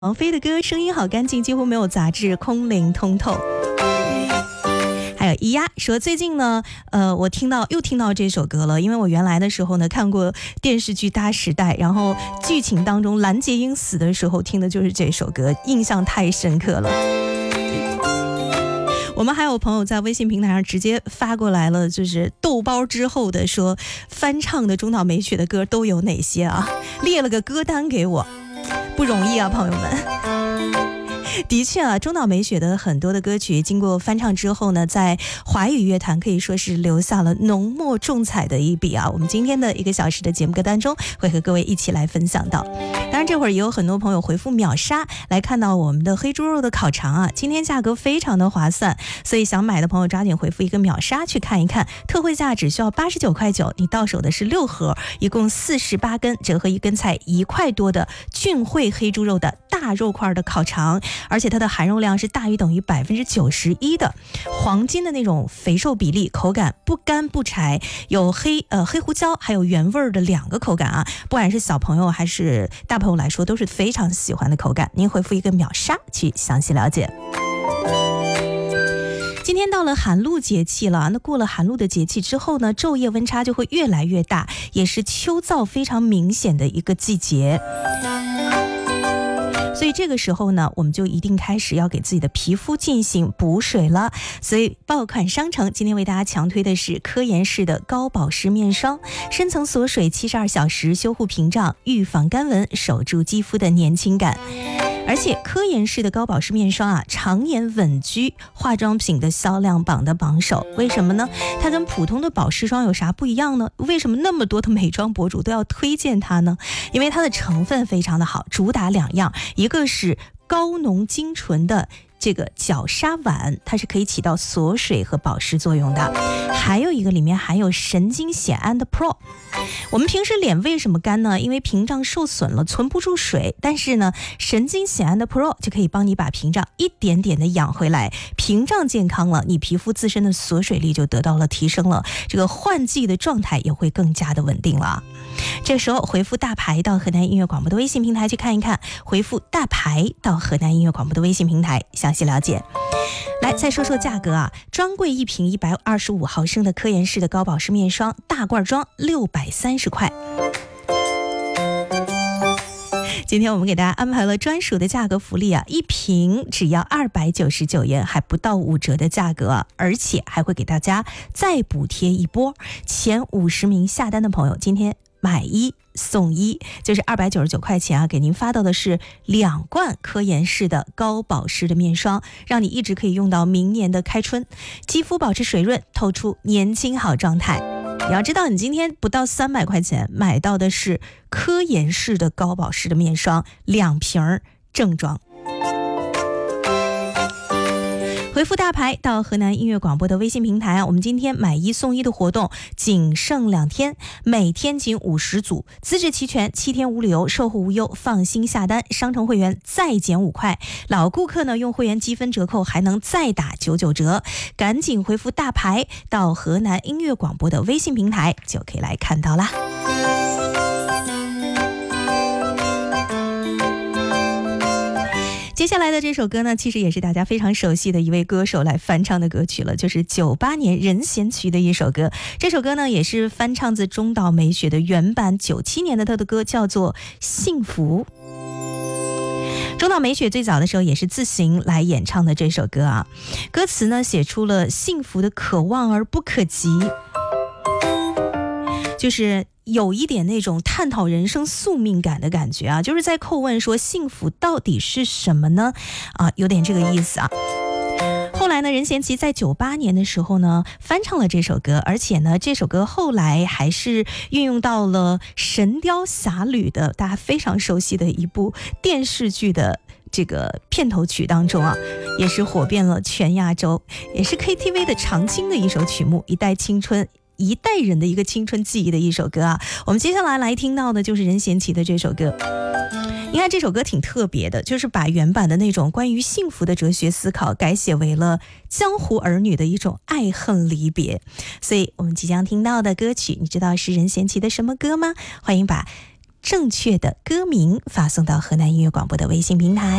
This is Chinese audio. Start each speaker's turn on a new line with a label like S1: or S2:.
S1: 王菲的歌声音好干净，几乎没有杂质，空灵通透。还有咿呀说最近呢我又听到这首歌了，因为我原来的时候呢看过电视剧《大时代》，然后剧情当中蓝洁瑛死的时候听的就是这首歌，印象太深刻了。我们还有朋友在微信平台上直接发过来了，就是豆包之后的说翻唱的中岛美雪的歌都有哪些啊，列了个歌单给我，不容易啊朋友们。的确啊，中岛美雪的很多的歌曲经过翻唱之后呢，在华语乐坛可以说是留下了浓墨重彩的一笔啊。我们今天的1个小时的节目歌单中会和各位一起来分享到。当然这会儿也有很多朋友回复秒杀来看到我们的黑猪肉的烤肠啊，今天价格非常的划算，所以想买的朋友抓紧回复1个秒杀去看一看，特惠价只需要89.9块，你到手的是6盒，一共48根，折合1根才1块多的俊汇黑猪肉的大肉块的烤肠，而且它的含肉量是大于等于91%的，黄金的那种肥瘦比例，口感不干不柴，有黑胡椒还有原味的2个口感啊，不管是小朋友还是大朋友来说都是非常喜欢的口感。您回复1个秒杀去详细了解。今天到了寒露节气了，那过了寒露的节气之后呢，昼夜温差就会越来越大，也是秋燥非常明显的一个季节。所以这个时候呢，我们就一定开始要给自己的皮肤进行补水了。所以爆款商城今天为大家强推的是科颜氏的高保湿面霜，深层锁水72小时，修护屏障，预防干纹，守住肌肤的年轻感。而且科颜氏的高保湿面霜啊，常年稳居化妆品的销量榜的榜首。为什么呢？它跟普通的保湿霜有啥不一样呢？为什么那么多的美妆博主都要推荐它呢？因为它的成分非常的好，主打2样，一个是高浓精纯的这个角鲨烷，它是可以起到锁水和保湿作用的，还有一个里面含有神经酰胺的 Pro。 我们平时脸为什么干呢？因为屏障受损了，存不住水，但是呢神经酰胺的 Pro 就可以帮你把屏障一点点的养回来，屏障健康了，你皮肤自身的锁水力就得到了提升了，这个换季的状态也会更加的稳定了。这时候回复大牌到河南音乐广播的微信平台去看一看，回复大牌到河南音乐广播的微信平台详细了解。来再说说价格啊，专柜一瓶125毫升的科颜氏的高保湿面霜大罐装630块。今天我们给大家安排了专属的价格福利啊，一瓶只要299元，还不到5折的价格，而且还会给大家再补贴一波，前50名下单的朋友今天买1送1，就是299块钱啊，给您发到的是2罐科颜氏的高保湿的面霜，让你一直可以用到明年的开春，肌肤保持水润，透出年轻好状态。你要知道，你今天不到300块钱买到的是科颜氏的高保湿的面霜2瓶正装。回复大牌到河南音乐广播的微信平台啊，我们今天买1送1的活动仅剩2天，每天仅50组，资质齐全，7天无理由，售后无忧，放心下单，商城会员再减5块，老顾客呢用会员积分折扣还能再打99折，赶紧回复大牌到河南音乐广播的微信平台就可以来看到啦。接下来的这首歌呢，其实也是大家非常熟悉的一位歌手来翻唱的歌曲了，就是98年任贤齐的一首歌。这首歌呢也是翻唱自中岛美雪的原版97年的她的歌，叫做《幸福》。中岛美雪最早的时候也是自行来演唱的这首歌啊，歌词呢写出了幸福的可望而不可及，就是有一点那种探讨人生宿命感的感觉啊，就是在叩问说幸福到底是什么呢？有点这个意思啊。后来呢，任贤齐在98年的时候呢翻唱了这首歌，而且呢这首歌后来还是运用到了《神雕侠侣》的大家非常熟悉的一部电视剧的这个片头曲当中啊，也是火遍了全亚洲，也是 KTV 的常青的一首曲目，一代人的一个青春记忆的一首歌啊。我们接下来来听到的就是任贤齐的这首歌。你看这首歌挺特别的，就是把原版的那种关于幸福的哲学思考改写为了江湖儿女的一种爱恨离别。所以我们即将听到的歌曲，你知道是任贤齐的什么歌吗？欢迎把正确的歌名发送到河南音乐广播的微信平台。